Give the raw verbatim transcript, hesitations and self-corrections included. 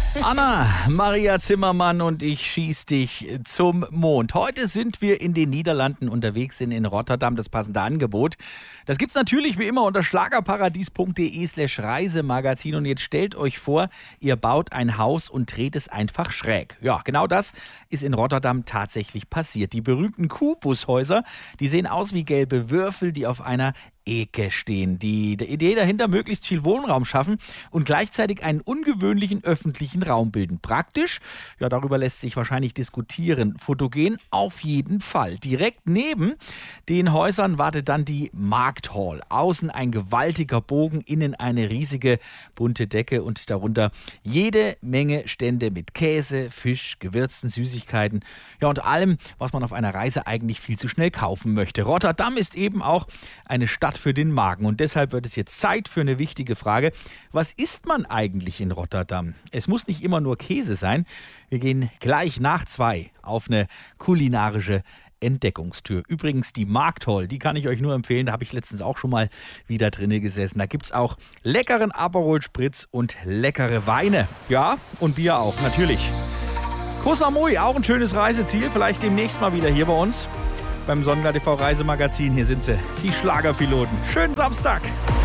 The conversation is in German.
Anna, Maria Zimmermann und ich schieß dich zum Mond. Heute sind wir in den Niederlanden unterwegs, sind in Rotterdam, das passende Angebot. Das gibt's natürlich wie immer unter schlagerparadies.de slash Reisemagazin und jetzt stellt euch vor, ihr baut ein Haus und dreht es einfach schräg. Ja, genau das ist in Rotterdam tatsächlich passiert. Die berühmten Kubushäuser, die sehen aus wie gelbe Würfel, die auf einer Ecke stehen. Die, die Idee dahinter, möglichst viel Wohnraum schaffen und gleichzeitig einen ungewöhnlichen öffentlichen Raum bilden. Praktisch, ja, darüber lässt sich wahrscheinlich diskutieren. Fotogen auf jeden Fall. Direkt neben den Häusern wartet dann die Markthall. Außen ein gewaltiger Bogen, innen eine riesige bunte Decke und darunter jede Menge Stände mit Käse, Fisch, Gewürzen, Süßigkeiten, ja und allem, was man auf einer Reise eigentlich viel zu schnell kaufen möchte. Rotterdam ist eben auch eine Stadt für den Magen und deshalb wird es jetzt Zeit für eine wichtige Frage. Was isst man eigentlich in Rotterdam? Es muss nicht immer nur Käse sein. Wir gehen gleich nach zwei auf eine kulinarische Entdeckungstür. Übrigens die Markthall, die kann ich euch nur empfehlen. Da habe ich letztens auch schon mal wieder drinne gesessen. Da gibt es auch leckeren Aperol Spritz und leckere Weine. Ja, und Bier auch, natürlich. Koh Samui, auch ein schönes Reiseziel. Vielleicht demnächst mal wieder hier bei uns beim Sonnenblatt T V Reisemagazin. Hier sind sie, die Schlagerpiloten. Schönen Samstag!